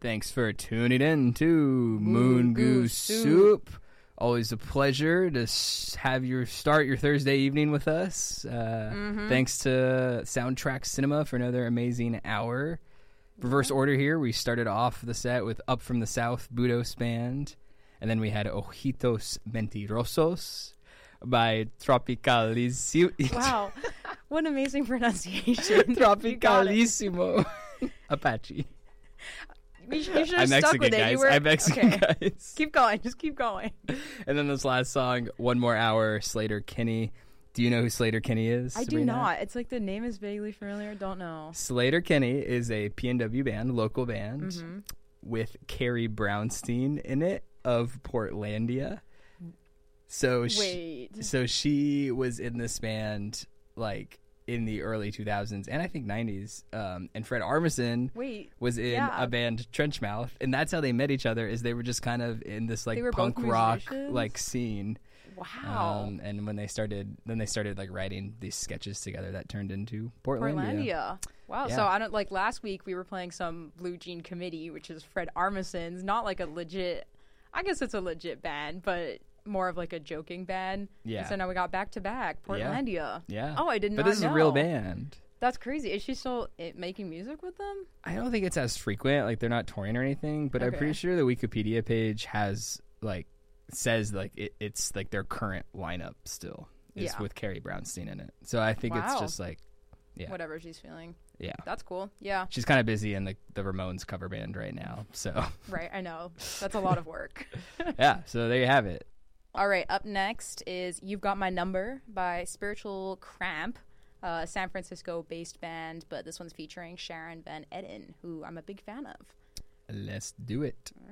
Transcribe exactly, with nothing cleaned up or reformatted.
Thanks for tuning in to Moon, Moon Goose Goose Soup. Always a pleasure to s- have you start your Thursday evening with us. Uh, Mhm. Thanks to Soundtrack Cinema for another amazing hour. Reverse order here. We started off the set with Up From the South, Budos Band. And then we had Ojitos Mentirosos by Tropicalisimo. Wow. What amazing pronunciation. You got it. Tropicalisimo. Apache. You should, you should I'm have stuck Mexican, with it. guys. You were, I'm Mexican, okay. guys. Keep going. Just keep going. And then this last song, One More Hour, Slater Kinney. Do you know who Slater Kinney is? I do Sabrina? not. It's like the name is vaguely familiar. Don't know. Slater Kinney is a P N W band, local band, Mm-hmm. with Carrie Brownstein in it of Portlandia. So she, Wait. so she was in this band like in the early two thousands and I think nineties. Um, and Fred Armisen Wait. was in yeah. a band, Trenchmouth, and that's how they met each other. Is they were just kind of in this like They were punk both rock musicians? like scene. Wow. Um, and when they started, then they started like writing these sketches together that turned into Portlandia. Portlandia. Wow. Yeah. So I don't like last week we were playing some Blue Jean Committee, which is Fred Armisen's, not like a legit. I guess it's a legit band, but more of like a joking band. Yeah. And so now we got back to back Portlandia. Yeah. Oh, I did But not this is know. a real band. That's crazy. Is she still eh, making music with them? I don't think it's as frequent. Like they're not touring or anything, but I'm Okay. pretty sure the Wikipedia page has like says like it, it's like their current lineup still is Yeah. with Carrie Brownstein in it. So I think it's Wow. just like yeah, Whatever she's feeling. yeah. That's cool. Yeah. She's kind of busy in the the Ramones cover band right now. So Right. I know. That's a lot of work. yeah, so there you have it. All right. Up next is You've Got My Number by Spiritual Cramp, a San Francisco-based band, but this one's featuring Sharon Van Etten, who I'm a big fan of. Let's do it.